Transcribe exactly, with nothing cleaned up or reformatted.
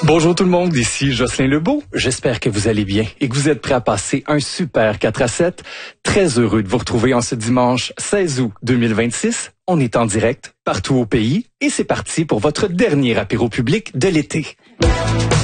Bonjour tout le monde, ici Jocelyn Lebeau. J'espère que vous allez bien et que vous êtes prêts à passer un super quatre à sept. Très heureux de vous retrouver en ce dimanche seize août deux mille vingt-six. On est en direct partout au pays et c'est parti pour votre dernier apéro public de l'été.